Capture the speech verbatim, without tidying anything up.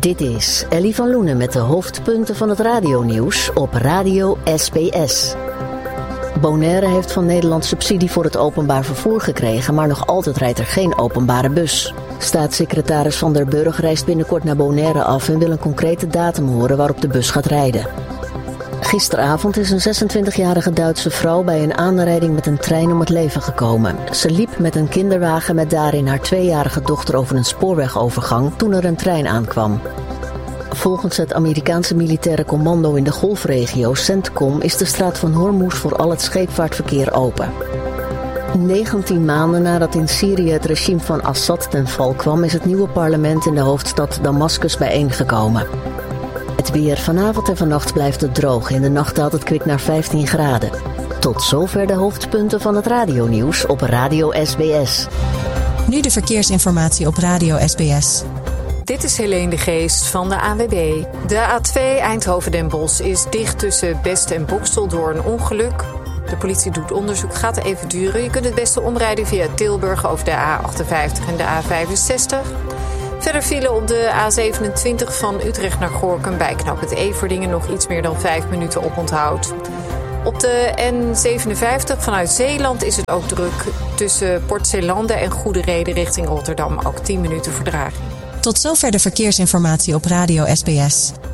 Dit is Ellie van Loenen met de hoofdpunten van het radionieuws op Radio S B S. Bonaire heeft van Nederland subsidie voor het openbaar vervoer gekregen, maar nog altijd rijdt er geen openbare bus. Staatssecretaris Van der Burg reist binnenkort naar Bonaire af en wil een concrete datum horen waarop de bus gaat rijden. Gisteravond is een zesentwintigjarige Duitse vrouw bij een aanrijding met een trein om het leven gekomen. Ze liep met een kinderwagen met daarin haar tweejarige dochter over een spoorwegovergang toen er een trein aankwam. Volgens het Amerikaanse militaire commando in de golfregio CENTCOM is de straat van Hormuz voor al het scheepvaartverkeer open. negentien maanden nadat in Syrië het regime van Assad ten val kwam, is het nieuwe parlement in de hoofdstad Damascus bijeengekomen. Het weer vanavond en vannacht blijft het droog. In de nacht daalt het kwik naar vijftien graden. Tot zover de hoofdpunten van het radionieuws op Radio S B S. Nu de verkeersinformatie op Radio S B S. Dit is Helene de Geest van de A N W B. De A twee Eindhoven-Den Bosch is dicht tussen Best en Bokstel door een ongeluk. De politie doet onderzoek, gaat even duren. Je kunt het beste omrijden via Tilburg over de A achtenvijftig en de A vijfenzestig. Verder vielen op de A zevenentwintig van Utrecht naar Gorinchem bij knooppunt Everdingen nog iets meer dan vijf minuten oponthoud. Op de N zevenenvijftig vanuit Zeeland is het ook druk. Tussen Port Zeelande en Goede Reden richting Rotterdam ook tien minuten vertraging. Tot zover de verkeersinformatie op Radio S B S.